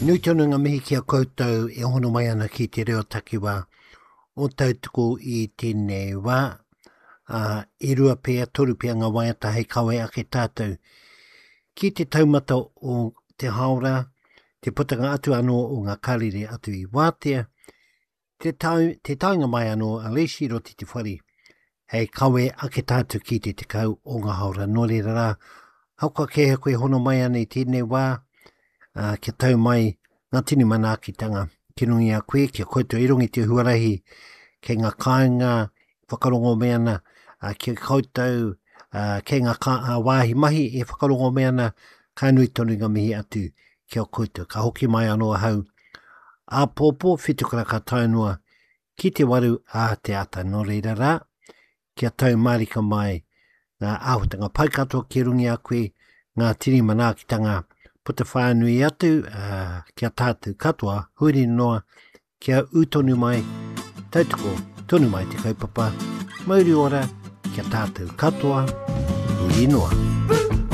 Nui tonu ngā mihi kia koutou e hono mai ana ki te reo takiwa o tautuko I tēnei wā. E rua pēr, toru pēr ngā waiata hei kawe ake tātou. Ki te taumata o te haora, te putanga atu anō o ngā karire atu I wātea, te taunga mai anō a leisi roti te whare. Hei kawe ake tātou ki te tekau o ngā haora nō reira rā. Hauka kēha koe hono mai ana I tēnei wā. Kia tau mai ngā tini manaakitanga ki rungi a koe, kia koutou I rungi te huarahi kei ngā kāinga whakarongo me ana, kia koutou kei ngā wāhi mahi e whakarongo me ana, ka nui tonu ngā mihi atu kia koutou. Ka hoki mai anō hau a pōpō whitukara ka taunua ki te waru a te ata nō reira rā, kia tau marika mai ngā āhutanga paikato ki rungi a koe, ngā tini manaakitanga puta whānui atu, kia tātou katoa, huiri noa, kia utonu mai, tautoko, tonu mai te kaupapa, mauri ora, kia tātou katoa, huiri noa.